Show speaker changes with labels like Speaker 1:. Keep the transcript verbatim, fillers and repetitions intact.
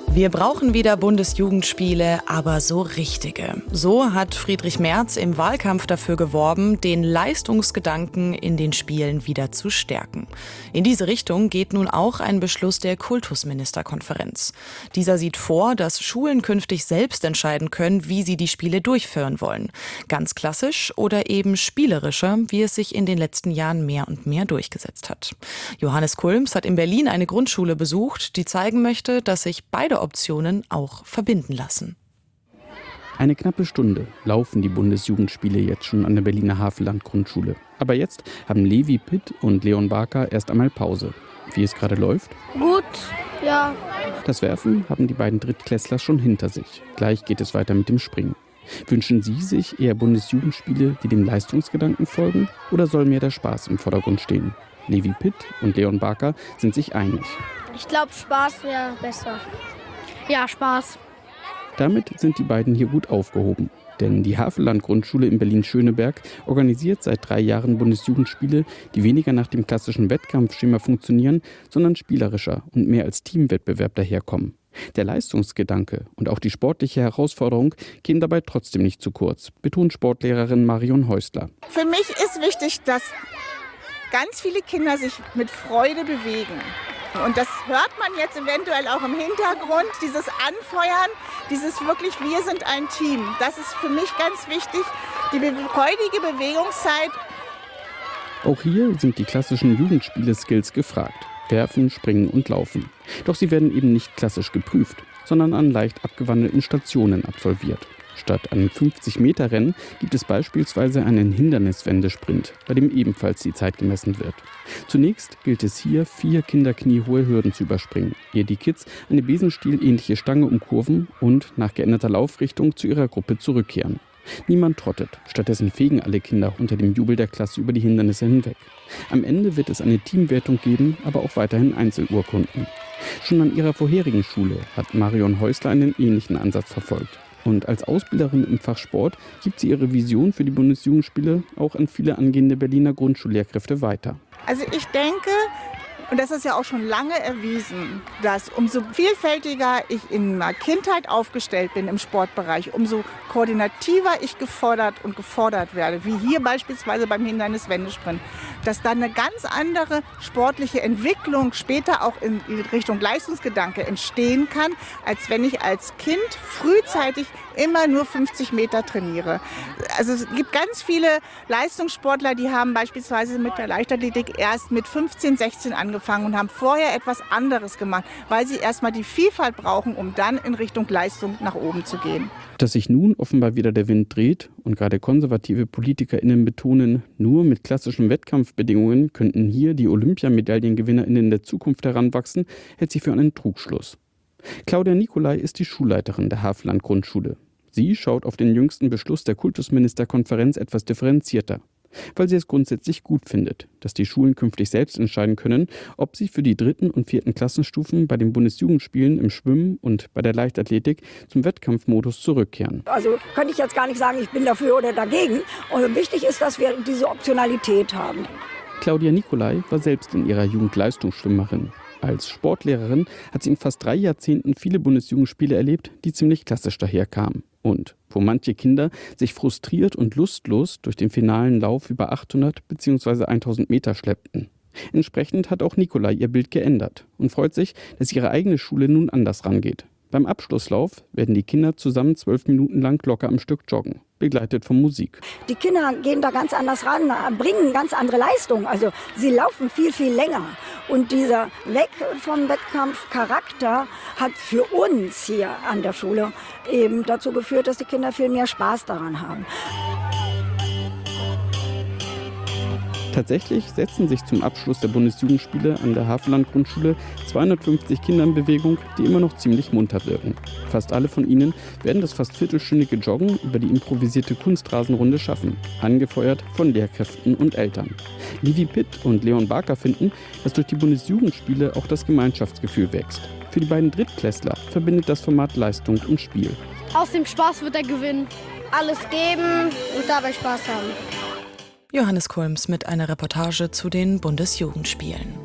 Speaker 1: Wir brauchen wieder Bundesjugendspiele, aber so richtige. So hat Friedrich Merz im Wahlkampf dafür geworben, den Leistungsgedanken in den Spielen wieder zu stärken. In diese Richtung geht nun auch ein Beschluss der Kultusministerkonferenz. Dieser sieht vor, dass Schulen künftig selbst entscheiden können, wie sie die Spiele durchführen wollen. Ganz klassisch oder eben spielerischer, wie es sich in den letzten Jahren mehr und mehr durchgesetzt hat. Johannes Kulms hat in Berlin eine Grundschule besucht, die zeigen möchte, dass sich beide Optionen auch verbinden lassen.
Speaker 2: Eine knappe Stunde laufen die Bundesjugendspiele jetzt schon an der Berliner Havelland-Grundschule. Aber jetzt haben Levi Pitt und Leon Barker erst einmal Pause. Wie es gerade läuft?
Speaker 3: Gut, ja.
Speaker 2: Das Werfen haben die beiden Drittklässler schon hinter sich. Gleich geht es weiter mit dem Springen. Wünschen Sie sich eher Bundesjugendspiele, die dem Leistungsgedanken folgen? Oder soll mehr der Spaß im Vordergrund stehen? Levi Pitt und Leon Barker sind sich einig.
Speaker 3: Ich glaube, Spaß wäre besser. Ja, Spaß.
Speaker 2: Damit sind die beiden hier gut aufgehoben. Denn die Havelland-Grundschule in Berlin-Schöneberg organisiert seit drei Jahren Bundesjugendspiele, die weniger nach dem klassischen Wettkampfschema funktionieren, sondern spielerischer und mehr als Teamwettbewerb daherkommen. Der Leistungsgedanke und auch die sportliche Herausforderung kämen dabei trotzdem nicht zu kurz, betont Sportlehrerin Marion Häusler.
Speaker 4: Für mich ist wichtig, dass ganz viele Kinder sich mit Freude bewegen. Und das hört man jetzt eventuell auch im Hintergrund, dieses Anfeuern, dieses wirklich, wir sind ein Team. Das ist für mich ganz wichtig, die freudige Bewegungszeit.
Speaker 2: Auch hier sind die klassischen Jugendspiele-Skills gefragt. Werfen, Springen und Laufen. Doch sie werden eben nicht klassisch geprüft, sondern an leicht abgewandelten Stationen absolviert. Statt einem fünfzig-Meter-Rennen gibt es beispielsweise einen Hinderniswendesprint, bei dem ebenfalls die Zeit gemessen wird. Zunächst gilt es hier, vier kinderkniehohe Hürden zu überspringen, ehe die Kids eine Besenstiel-ähnliche Stange umkurven und nach geänderter Laufrichtung zu ihrer Gruppe zurückkehren. Niemand trottet, stattdessen fegen alle Kinder unter dem Jubel der Klasse über die Hindernisse hinweg. Am Ende wird es eine Teamwertung geben, aber auch weiterhin Einzelurkunden. Schon an ihrer vorherigen Schule hat Marion Häusler einen ähnlichen Ansatz verfolgt. Und als Ausbilderin im Fach Sport gibt sie ihre Vision für die Bundesjugendspiele auch an viele angehende Berliner Grundschullehrkräfte weiter.
Speaker 4: Also ich denke, und das ist ja auch schon lange erwiesen, dass umso vielfältiger ich in meiner Kindheit aufgestellt bin im Sportbereich, umso koordinativer ich gefordert und gefordert werde, wie hier beispielsweise beim Hinderniswendesprint, dass dann eine ganz andere sportliche Entwicklung später auch in Richtung Leistungsgedanke entstehen kann, als wenn ich als Kind frühzeitig immer nur fünfzig Meter trainiere. Also es gibt ganz viele Leistungssportler, die haben beispielsweise mit der Leichtathletik erst mit fünfzehn, sechzehn angefangen und haben vorher etwas anderes gemacht, weil sie erstmal die Vielfalt brauchen, um dann in Richtung Leistung nach oben zu gehen.
Speaker 2: Dass sich nun offenbar wieder der Wind dreht und gerade konservative PolitikerInnen betonen, nur mit klassischen Wettkampfbedingungen könnten hier die OlympiamedaillengewinnerInnen der Zukunft heranwachsen, hält sie für einen Trugschluss. Claudia Nicolai ist die Schulleiterin der Havelland-Grundschule. Sie schaut auf den jüngsten Beschluss der Kultusministerkonferenz etwas differenzierter, weil sie es grundsätzlich gut findet, dass die Schulen künftig selbst entscheiden können, ob sie für die dritten und vierten Klassenstufen bei den Bundesjugendspielen im Schwimmen und bei der Leichtathletik zum Wettkampfmodus zurückkehren.
Speaker 5: Also könnte ich jetzt gar nicht sagen, ich bin dafür oder dagegen. Und wichtig ist, dass wir diese Optionalität haben.
Speaker 2: Claudia Nicolai war selbst in ihrer Jugend Leistungsschwimmerin. Als Sportlehrerin hat sie in fast drei Jahrzehnten viele Bundesjugendspiele erlebt, die ziemlich klassisch daherkamen. Und wo manche Kinder sich frustriert und lustlos durch den finalen Lauf über achthundert bzw. tausend Meter schleppten. Entsprechend hat auch Nicolai ihr Bild geändert und freut sich, dass ihre eigene Schule nun anders rangeht. Beim Abschlusslauf werden die Kinder zusammen zwölf Minuten lang locker am Stück joggen, begleitet von Musik.
Speaker 5: Die Kinder gehen da ganz anders ran, bringen ganz andere Leistungen. Also sie laufen viel, viel länger. Und dieser Weg vom Wettkampfcharakter hat für uns hier an der Schule eben dazu geführt, dass die Kinder viel mehr Spaß daran haben.
Speaker 2: Tatsächlich setzen sich zum Abschluss der Bundesjugendspiele an der Havelland-Grundschule zweihundertfünfzig Kinder in Bewegung, die immer noch ziemlich munter wirken. Fast alle von ihnen werden das fast viertelstündige Joggen über die improvisierte Kunstrasenrunde schaffen, angefeuert von Lehrkräften und Eltern. Levi Pitt und Leon Barker finden, dass durch die Bundesjugendspiele auch das Gemeinschaftsgefühl wächst. Für die beiden Drittklässler verbindet das Format Leistung und Spiel.
Speaker 3: Aus dem Spaß wird er gewinnen. Alles geben und dabei Spaß haben.
Speaker 1: Johannes Kulms mit einer Reportage zu den Bundesjugendspielen.